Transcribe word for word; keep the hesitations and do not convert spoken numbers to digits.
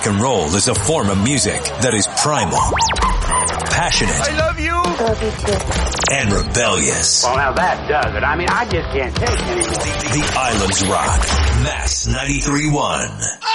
Rock and roll is a form of music that is primal, passionate. I love you. Love you too. And rebellious. Well, now that does it. I mean, I just can't take it anymore. The, the Islands Rock. Mass ninety-three point one.